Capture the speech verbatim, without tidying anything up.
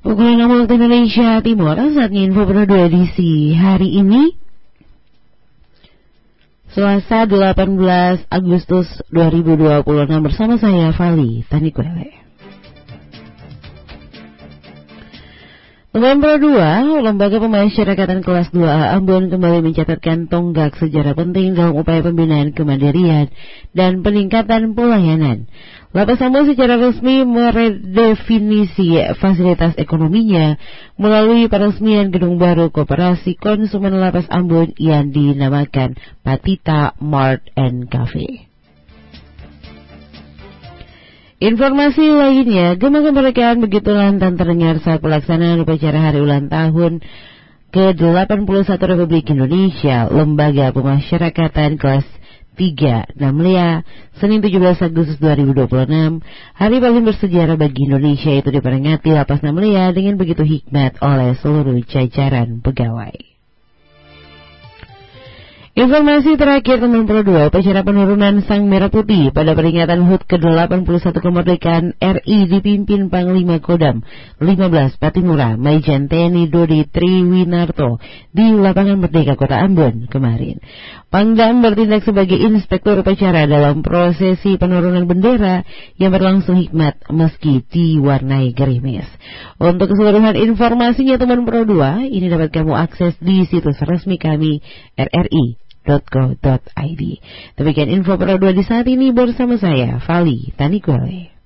Pukul enam waktu Indonesia Timur, saatnya info Pro dua edisi hari ini Selasa delapan belas Agustus dua ribu dua puluh enam bersama saya Vali Tanikwele. Teman Pro dua, Lembaga Pemasyarakatan Kelas dua A Ambon kembali mencatatkan tonggak sejarah penting dalam upaya pembinaan kemandirian dan peningkatan pelayanan. Lapas Ambon secara resmi meredefinisi fasilitas ekonominya melalui peresmian gedung baru Koperasi Konsumen Lapas Ambon yang dinamakan Patita Mart and Cafe. Informasi lainnya, gema kemerdekaan begitu lantang terdengar saat pelaksanaan upacara hari ulang tahun ke delapan puluh satu Republik Indonesia, Lembaga Pemasyarakatan Kelas tiga Namlia, Senin tujuh belas Agustus dua ribu dua puluh enam. Hari paling bersejarah bagi Indonesia itu diperingati Lapas Namlia dengan begitu hikmat oleh seluruh jajaran pegawai. Informasi terakhir teman Pro dua, upacara penurunan Sang Merah Putih pada peringatan H U T ke delapan puluh satu kemerdekaan R I dipimpin Panglima Kodam lima belas Patimura Maijen T N I Dodi Triwinarto di Lapangan Merdeka Kota Ambon kemarin. Pangdam bertindak sebagai inspektur upacara dalam prosesi penurunan bendera yang berlangsung hikmat meski diwarnai gerimis. Untuk keseluruhan informasinya teman Pro dua, ini dapat kamu akses di situs resmi kami r r i dot co dot i d. Demikian info Pro dua di saat ini bersama saya Vali Tanikwele.